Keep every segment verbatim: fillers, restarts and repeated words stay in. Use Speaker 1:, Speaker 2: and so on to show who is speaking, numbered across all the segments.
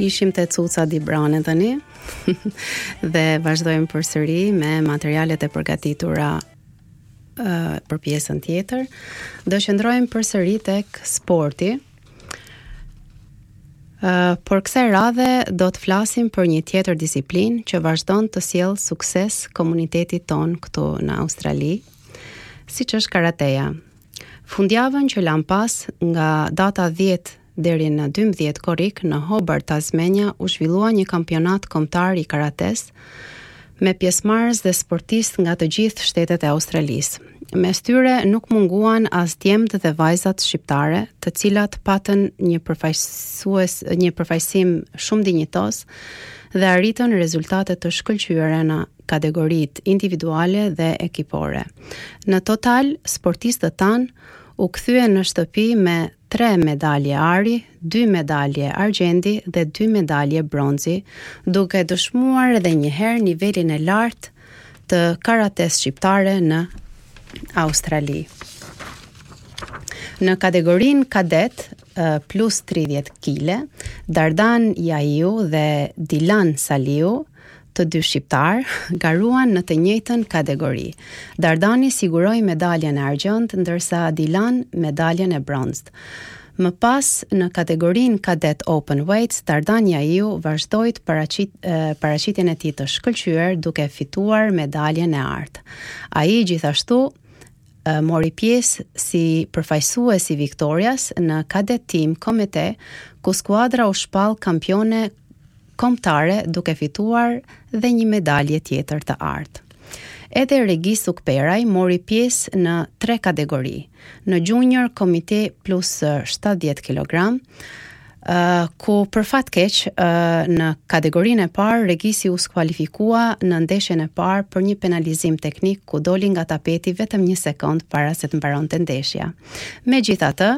Speaker 1: Ishim te Cuca Di Brane tani dhe vazhdojmë përsëri me materialet e përgatitura uh, për pjesën tjetër. Do qëndrojmë përsëri tek sporti. Uh, por kësaj radhe do të flasim për një tjetër disiplinë që vazhdon të sjellë sukses komunitetit ton këtu në Australi, siç është karateja. Fundjavën që lan pas nga data dhjetë deri në dymbëdhjetë korrik në Hobart, Tasmania, u zhvillua një kampionat kombëtar i karates me pjesëmarrës dhe sportistë nga të gjithë shtetet e Australisë. Mes tyre nuk munguan as djemtë dhe vajzat shqiptare, të cilat patën një përfaqësues, një përfaqësim shumë dinjitos dhe arritën rezultate të shkëlqyera në kategoritë individuale dhe ekipore. Në total, sportistët tanë u kthyen në shtëpi me tre medalje ari, dy medalje argjendi dhe dy medalje bronzi, duke dëshmuar edhe një herë nivelin e lartë të karates shqiptare në Australi. Në kategorinë kadet plus tridhjetë kile, Dardan Jaiu dhe Dilan Saliu, të dy shqiptar, garuan në të njëjtën kategori. Dardani siguroi medaljen e argjend, ndërsa Dilan medaljen e bronzët. Më pas, në kategorinë kadet open weights, Dardan Jaiu vazhdoi të paraqit, paraqitjen e tij të shkëlqyer duke fituar medaljen e artë. Ai gjithashtu mori pjesë si përfaqësues i Viktorias në kadet team komite, ku skuadra u shpall kampione kombëtare duke fituar dhe një medalje tjetër të artë. Edhe Regis Ukperaj mori pjesë në tre kategori. Në junior komite plus shtatëdhjetë kilogram, uh, ku për fat keq uh, në kategorinë e parë Regisi u skualifikua në ndeshjen e parë për një penalizim teknik ku doli nga tapeti vetëm një sekond para se të mbaronte ndeshja. Megjithatë,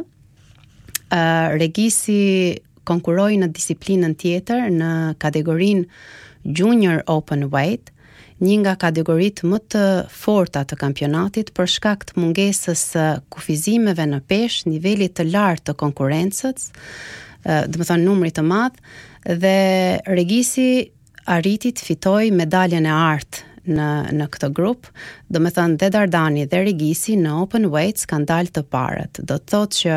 Speaker 1: uh, Regisi konkuroi në disiplinën tjetër në kategorinë Junior Open Weight, një nga kategoritë më të forta të kampionatit për shkak të mungesës së kufizimeve në peshë, nivelit të lartë të konkurrencës, do të thonë numrit të madh, dhe Regisi arriti të fitojë medaljen e artë në në këtë grup, do të thonë dhe Dardani dhe Regisi në Open Weights kanë dalë të parët. Do të thotë që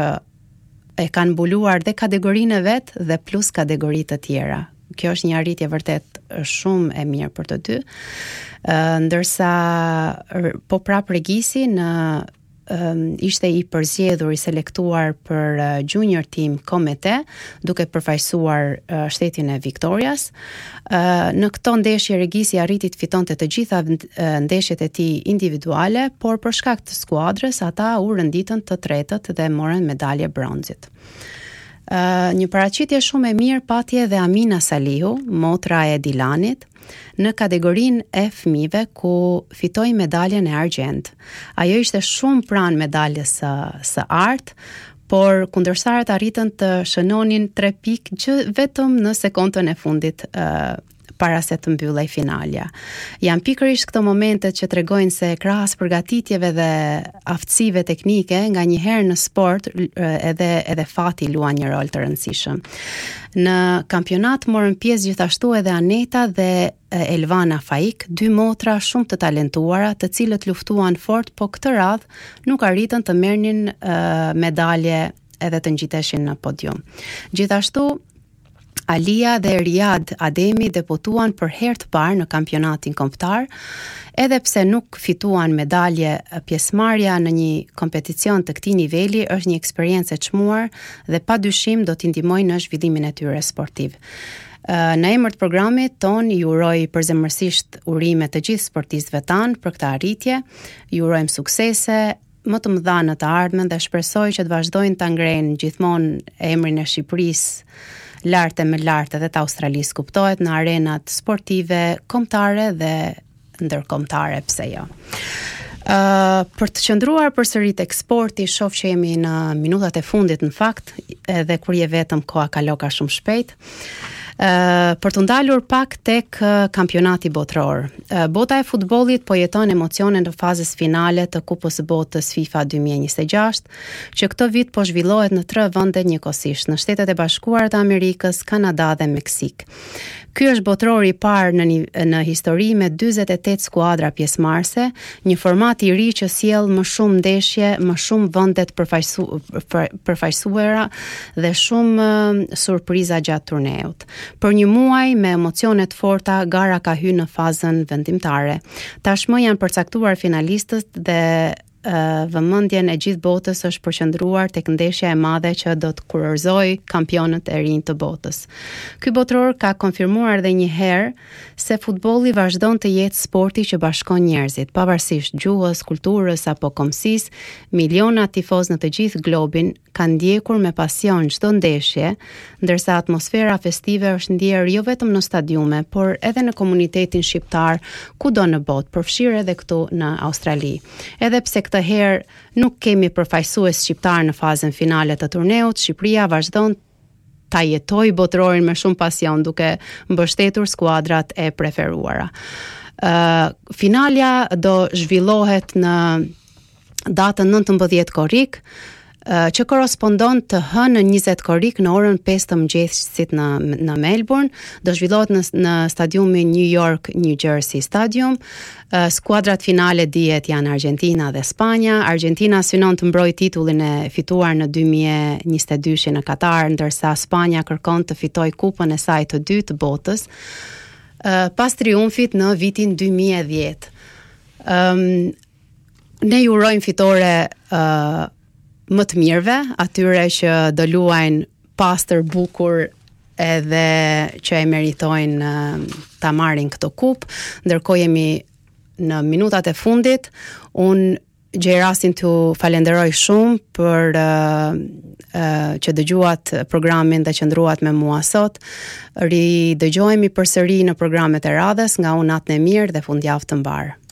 Speaker 1: e kanë mbuluar dhe kategorinë e vet dhe plus kategoritë të tjera. Kjo është një arritje vërtet shumë e mirë për të dy. Uh, ndërsa po prap Regisi në um, ishte i përzgjedhur, i selektuar për uh, junior team komite, duke përfaqësuar uh, shtetin e Viktorias. Uh, në këto ndeshje Regisi arriti të fitonte të gjitha ndeshjet e tij individuale, por për shkak të skuadrës ata u rënditën të tretët dhe morën medalje bronzit. Uh, një paraqitje shumë e mirë pati edhe Amina Salihu, motra e Dilanit, në kategorinë e fëmijëve ku fitoi medaljen e argjend. Ajo ishte shumë pranë medaljes së, së artë, por kundërshtarët arritën të shënonin tre pikë që vetëm në sekondën e fundit uh, para se të mbyllej finalja. Janë pikërisht këto momentet që tregojnë se krahas përgatitjeve dhe aftësive teknike, nga një herë në sport edhe edhe fati luan një rol të rëndësishëm. Në kampionat morën pjesë gjithashtu edhe Aneta dhe Elvana Faik, dy motra shumë të talentuara, të cilët luftuan fort, po këtë radhë nuk arritën të merrnin uh, medalje edhe të ngjiteshin në podium. Gjithashtu Alia dhe Riad Ademi debutuan për herë të parë në kampionatin kombëtar, edhe pse nuk fituan medalje, pjesëmarrja në një kompeticion të këtij niveli është një eksperiencë e çmuar dhe padyshim do t'i ndihmojë në zhvillimin e tyre sportiv. Në emër të programit ton ju uroj përzemërsisht urime të gjithë sportistëve tanë për këtë arritje, ju urojmë suksese më të mëdha në të ardhmen dhe shpresoj që të vazhdojnë ta ngrejnë gjithmonë emrin e Shqipërisë lartë me lartë edhe të Australisë, kuptohet në arenat sportive, kombëtare dhe ndërkombëtare, pse jo. Uh, për të qëndruar përsëri tek sporti, shoh që jemi në minutat e fundit në fakt, edhe kur je vetëm koha kalo ka shumë shpejt. Uh, për të ndalur pak tek uh, kampionati botror. Uh, bota e futbollit po jeton emocione në fazës finale të Kupës së Botës FIFA dy mijë e njëzet e gjashtë, që këtë vit po zhvillohet në tre vende njëkohësisht, në Shtetet e Bashkuara të Amerikës, Kanada dhe Meksik. Ky është botrori i parë në, në histori me dyzet e tetë skuadra pjesëmarrëse, një format i ri që sjell më shumë ndeshje, më shumë vende të përfaqësu, për, përfaqësuara dhe shumë uh, surpriza gjatë turneut. Për një muaj me emocione të forta, gara ka hyrë në fazën vendimtare. Tashmë janë përcaktuar finalistët dhe uh, vëmendjen e gjithë botës është përqendruar tek ndeshja e madhe që do të kurorëzojë kampionët e rinj të botës. Ky botror ka konfirmuar edhe një herë se futbolli vazhdon të jetë sporti që bashkon njerëzit, pavarësisht gjuhës, kulturës apo kombësisë. Miliona tifoz në të gjithë globin kanë ndjekur me pasion çdo ndeshje, ndërsa atmosfera festive është ndjerë jo vetëm në stadiume, por edhe në komunitetin shqiptar, kudo në botë, përfshirë edhe këtu në Australi. Edhe pse këtë herë nuk kemi përfaqësues shqiptar në fazën finale të turneut, Shqipëria vazhdon ta jetoj botrorin me shumë pasion, duke mbështetur skuadrat e preferuara. Uh, finalja do zhvillohet në datën nëntëmbëdhjetë korrik, që korrespondon të hënën njëzet korrik në orën pesë të mëngjesit në në Melbourne, do zhvillohet në në stadiumin New York New Jersey Stadium. Skuadrat finale dihet janë Argentina dhe Spanja. Argentina synon të mbrojë titullin e fituar në dy mijë e njëzet e dy në Katar, ndërsa Spanja kërkon të fitojë kupën e saj të dytë të botës pas triumfit në vitin dy mijë e dhjetë. Um, ne ju urojmë fitore uh, më të mirëve, atyre që do luajnë pastër, bukur edhe që e meritojnë ta marrin këtë kupë. Ndërkohë jemi në minutat e fundit. Unë gjej rastin t'u falenderoj shumë për uh, uh, që dëgjuat programin dhe qëndruat me mua sot. Ri dëgjohemi përsëri në programet e radhës nga unë natën e mirë dhe fundjavë të mbarë.